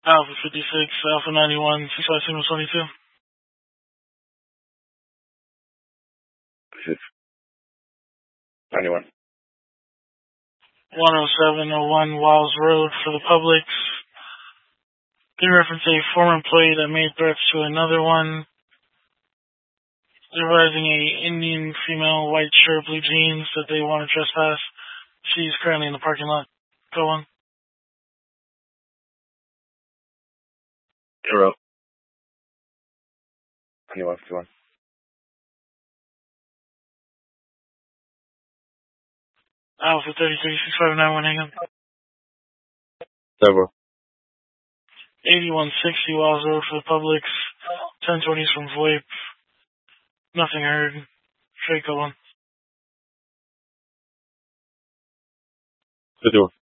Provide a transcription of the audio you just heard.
Alpha 56, Alpha 91, Seaside Signal 22. This is 91. 10701 Wiles Road for the public. They reference a former employee that made threats to another one. They're advising a Indian female, white shirt, blue jeans that they want to trespass. She's currently in the parking lot. Go on. 0. 9151. Alpha 336591, hang on. Several. 8160 Wiles Road for the public. 1020s from VoIP. Nothing heard. Straight, go on. 51.